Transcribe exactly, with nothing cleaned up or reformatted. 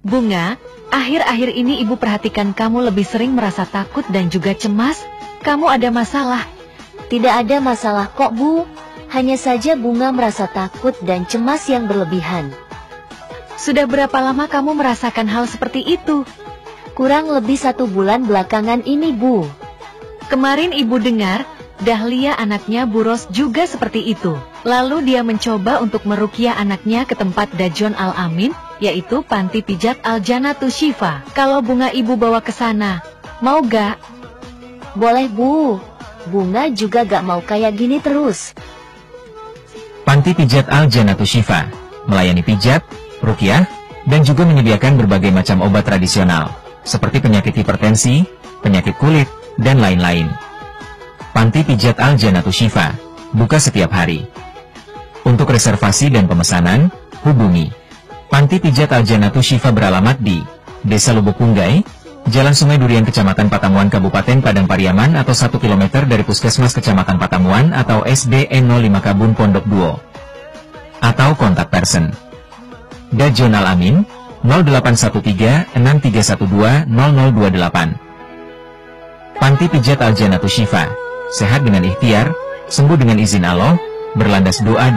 Bunga, akhir-akhir ini ibu perhatikan kamu lebih sering merasa takut dan juga cemas. Kamu ada masalah? Tidak ada masalah kok, Bu. Hanya saja Bunga merasa takut dan cemas yang berlebihan. Sudah berapa lama kamu merasakan hal seperti itu? Kurang lebih satu bulan belakangan ini, Bu. Kemarin ibu dengar, Dahlia anaknya Bu Ros juga seperti itu. Lalu dia mencoba untuk meruqyah anaknya ke tempat Dajon Al-Amin, yaitu Panti Pijat Al-Jannatu Syifa. Kalau Bunga ibu bawa ke sana, mau gak? Boleh, Bu. Bunga juga gak mau kayak gini terus. Panti Pijat Al-Jannatu Syifa melayani pijat, ruqyah, dan juga menyediakan berbagai macam obat tradisional, seperti penyakit hipertensi, penyakit kulit, dan lain-lain. Panti Pijat Al-Jannatu Syifa buka setiap hari. Untuk reservasi dan pemesanan, hubungi Panti Pijat Al-Jannatu Syifa beralamat di Desa Lubuk Punggai, Jalan Sungai Durian, Kecamatan Patambuan, Kabupaten Padang Pariaman, atau satu kilometer dari Puskesmas Kecamatan Patambuan atau S D N nol lima Kabun Pondok Duo. Atau kontak person Dajon Al-Amin nol delapan satu tiga enam tiga satu dua nol nol dua delapan. Panti Pijat Al-Jannatu Syifa, sehat dengan ikhtiar, sembuh dengan izin Allah, berlandas doa.